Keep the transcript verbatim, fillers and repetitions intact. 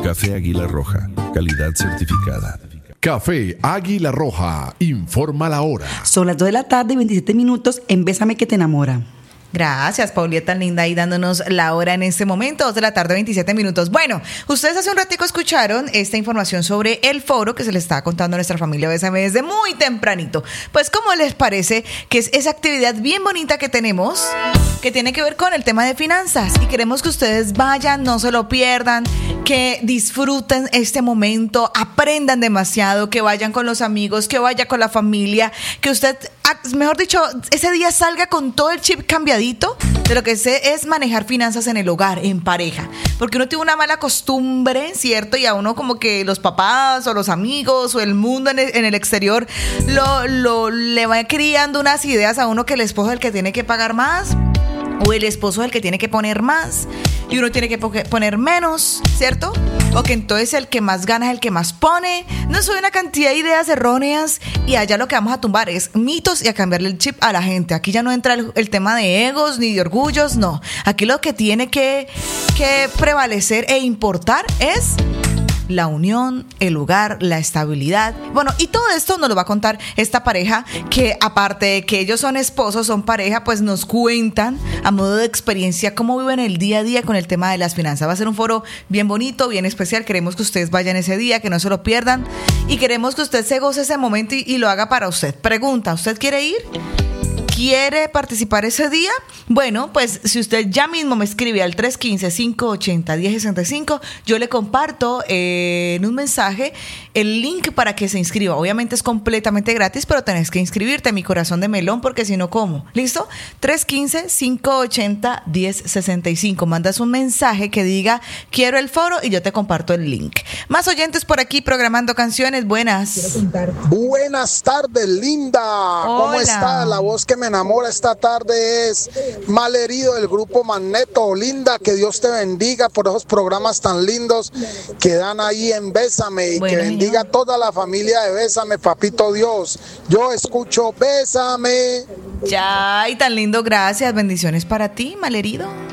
Café Águila Roja, calidad certificada. Café Águila Roja, informa la hora. Son las dos de la tarde y veintisiete minutos en Bésame que te enamora. Gracias, Paulieta, tan linda, ahí dándonos la hora en este momento, dos de la tarde, veintisiete minutos. Bueno, ustedes hace un ratico escucharon esta información sobre el foro que se le estaba contando a nuestra familia Bésame desde muy tempranito. Pues, ¿cómo les parece que es esa actividad bien bonita que tenemos, que tiene que ver con el tema de finanzas? Y queremos que ustedes vayan, no se lo pierdan, que disfruten este momento, aprendan demasiado, que vayan con los amigos, que vaya con la familia, que usted, mejor dicho, ese día salga con todo el chip cambiadito de lo que sé es manejar finanzas en el hogar, en pareja, porque uno tiene una mala costumbre, ¿cierto? Y a uno como que los papás o los amigos o el mundo en el, en el exterior lo, lo, le va criando unas ideas a uno que el esposo es el que tiene que pagar más, o el esposo es el que tiene que poner más y uno tiene que poner menos, ¿cierto? O que entonces el que más gana es el que más pone. No, soy una cantidad de ideas erróneas y allá lo que vamos a tumbar es mitos y a cambiarle el chip a la gente. Aquí ya no entra el, el tema de egos ni de orgullos, no. Aquí lo que tiene que, que prevalecer e importar es la unión, el hogar, la estabilidad. Bueno, y todo esto nos lo va a contar esta pareja que, aparte de que ellos son esposos, son pareja, pues nos cuentan a modo de experiencia cómo viven el día a día con el tema de las finanzas. Va a ser un foro bien bonito, bien especial. Queremos que ustedes vayan ese día, que no se lo pierdan, y queremos que usted se goce ese momento y, y lo haga para usted. Pregunta, ¿usted quiere ir? ¿Quiere participar ese día? Bueno, pues si usted ya mismo me escribe al tres uno cinco, cinco ocho cero, uno cero seis cinco, yo le comparto eh, en un mensaje el link para que se inscriba. Obviamente es completamente gratis, pero tenés que inscribirte, mi corazón de melón, porque si no, ¿cómo? ¿Listo? tres uno cinco, cinco ocho cero, uno cero seis cinco. Mandas un mensaje que diga, quiero el foro, y yo te comparto el link. Más oyentes por aquí programando canciones. Buenas. Buenas tardes, linda. Hola. ¿Cómo está? La voz que me enamora esta tarde es Malherido del grupo Magneto. Linda, que Dios te bendiga por esos programas tan lindos que dan ahí en Bésame, y bueno, que bendiga a toda la familia de Bésame, papito Dios. Yo escucho Bésame. Ya, y tan lindo, gracias. Bendiciones para ti, Malherido.